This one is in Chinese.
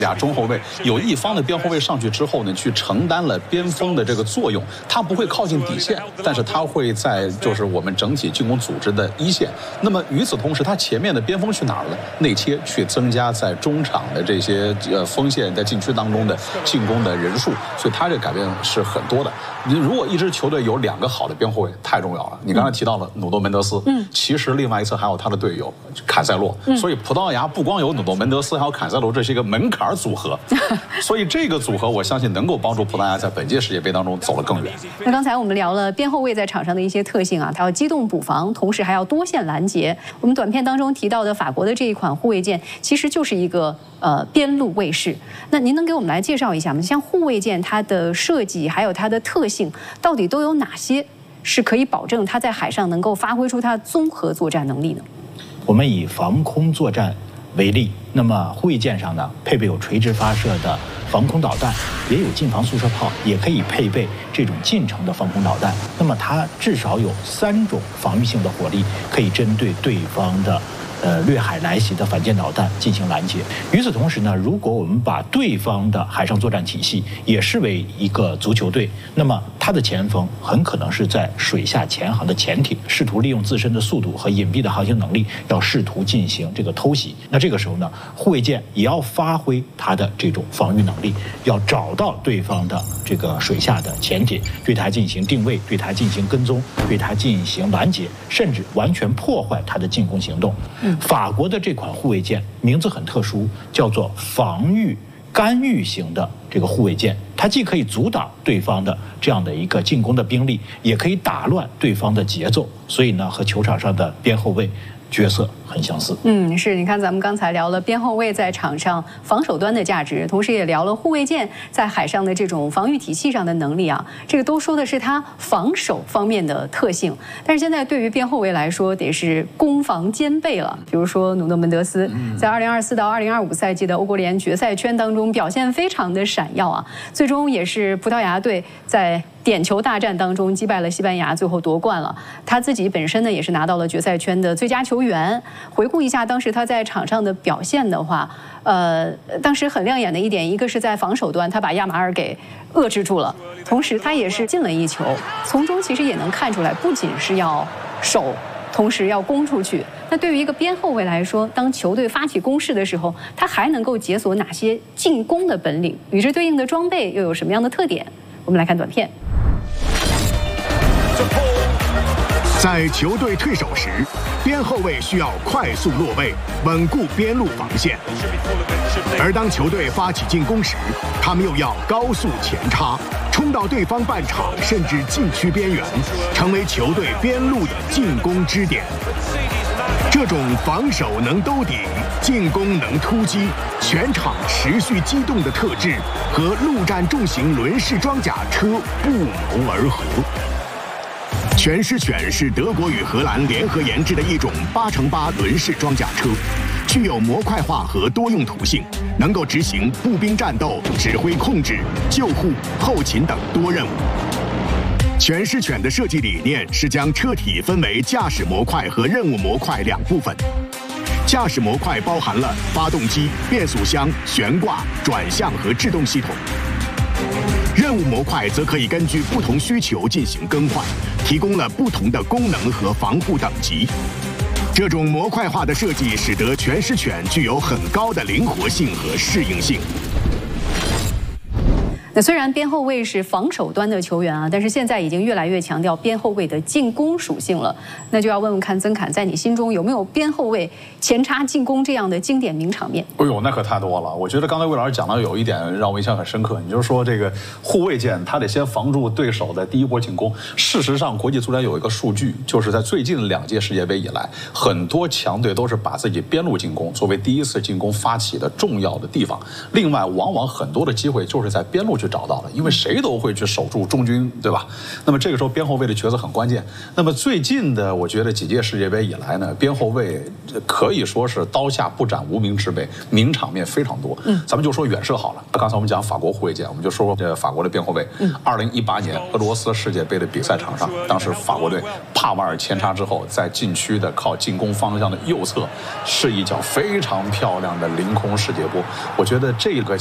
俩中后卫有一方的边后卫上去之后呢，去承担了边锋的这个作用，他不会靠近底线，但是他会在就是我们整体进攻组织的一线。那么与此同时，他前面的边锋去哪儿了？内切去增加在中场的这些锋线在禁区当中的进攻的人数，所以他这改变是很多的。你如果一支球队有2个好的边后卫，太重要了。你刚才提到了努多门德斯，其实另外一侧还有他的队友坎塞洛，所以葡萄牙不光有努多门德斯，还有坎塞洛，这是一个门槛组合。所以这个组合，我相信能够帮助葡萄牙在本届世界杯当中走得更远。 那刚才我们聊了边后卫在场上的一些特性啊，他要机动补防，同时还要多线拦截。我们短片当中提到的法国的这一款护卫舰，其实就是一个边路卫士。那您能给我们来介绍一下吗？像护卫舰它的设计还有它的特性，到底都有哪些是可以保证它在海上能够发挥出它综合作战能力呢？ 我们以防空作战为例，那么护卫舰上呢配备有垂直发射的防空导弹，也有近防速射炮，也可以配备这种近程的防空导弹。那么它至少有3种防御性的火力，可以针对对方的掠海来袭的反舰导弹进行拦截。与此同时呢，如果我们把对方的海上作战体系也视为一个足球队，那么它的前锋很可能是在水下潜航的潜艇，试图利用自身的速度和隐蔽的航行能力，要试图进行这个偷袭。那这个时候呢，护卫舰也要发挥它的这种防御能力，要找到对方的这个水下的潜艇，对它进行定位，对它进行跟踪，对它进行拦截，甚至完全破坏它的进攻行动。法国的这款护卫舰名字很特殊，叫做防御干预型的这个护卫舰，它既可以阻挡对方的这样的一个进攻的兵力，也可以打乱对方的节奏，所以呢，和球场上的边后卫角色很相似。 是，你看咱们刚才聊了边后卫在场上防守端的价值，同时也聊了护卫舰在海上的这种防御体系上的能力啊，这个都说的是它防守方面的特性。但是现在对于边后卫来说，得是攻防兼备了。比如说努诺门德斯在2024到2025赛季的欧国联决赛圈当中表现非常的闪耀啊，最终也是葡萄牙队在点球大战当中击败了西班牙，最后夺冠了。他自己本身呢也是拿到了决赛圈的最佳球员。回顾一下当时他在场上的表现的话，当时很亮眼的一点，一个是在防守端，他把亚马尔给遏制住了，同时他也是进了1球，从中其实也能看出来，不仅是要守，同时要攻出去。那对于一个边后卫来说，当球队发起攻势的时候，他还能够解锁哪些进攻的本领？与之对应的装备又有什么样的特点？我们来看短片。 在球队退守时，边后卫需要快速落位，稳固边路防线；而当球队发起进攻时，他们又要高速前插，冲到对方半场甚至禁区边缘，成为球队边路的进攻支点。这种防守能兜底、进攻能突击、全场持续机动的特质，和陆战重型轮式装甲车不谋而合。全狮犬是德国与荷兰联合研制的一种8×8轮式装甲车，具有模块化和多用途性，能够执行步兵战斗、指挥控制、救护、后勤等多任务。全狮犬的设计理念是将车体分为驾驶模块和任务模块2部分。驾驶模块包含了发动机、变速箱、悬挂、转向和制动系统。任务模块则可以根据不同需求进行更换，提供了不同的功能和防护等级。这种模块化的设计使得全狮犬具有很高的灵活性和适应性。 那虽然边后卫是防守端的球员啊，但是现在已经越来越强调边后卫的进攻属性了。那就要问问看曾侃，在你心中有没有边后卫前插进攻这样的经典名场面？ 哎呦，那可太多了。我觉得刚才魏老师讲到有一点让我印象很深刻，你就是说这个护卫舰他得先防住对手的第一波进攻。事实上，国际足联有一个数据，就是在最近2届世界杯以来，很多强队都是把自己边路进攻作为第一次进攻发起的重要的地方。另外，往往很多的机会就是在边路去找到了，因为谁都会去守住中军，对吧？那么这个时候边后卫的角色很关键。那么最近的，我觉得几届世界杯以来呢，边后卫可以说是刀下不斩无名之辈，名场面非常多。咱们就说远射好了。刚才我们讲法国护卫舰，我们就说这法国的边后卫。2018年俄罗斯世界杯的比赛场上，当时法国队帕瓦尔前插之后，在禁区的靠进攻方向的右侧，是一脚非常漂亮的凌空世界波。我觉得这个